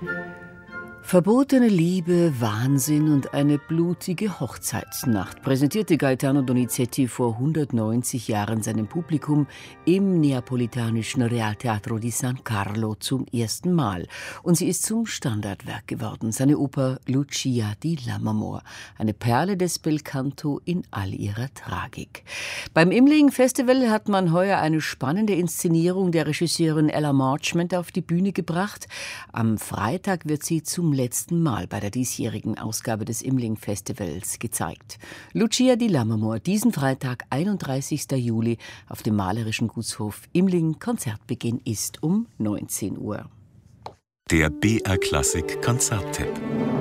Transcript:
Verbotene Liebe, Wahnsinn und eine blutige Hochzeitsnacht präsentierte Gaetano Donizetti vor 190 Jahren seinem Publikum im neapolitanischen Real Teatro di San Carlo zum ersten Mal. Und sie ist zum Standardwerk geworden, seine Oper Lucia di Lammermoor, eine Perle des Belcanto in all ihrer Tragik. Beim Imling Festival hat man heuer eine spannende Inszenierung der Regisseurin Ella Marchment auf die Bühne gebracht. Am Freitag wird sie zum letzten Mal bei der diesjährigen Ausgabe des Imling Festivals gezeigt. Lucia di Lammermoor, diesen Freitag, 31. Juli, auf dem malerischen Gutshof Imling. Konzertbeginn ist um 19 Uhr. Der BR Klassik Konzerttipp.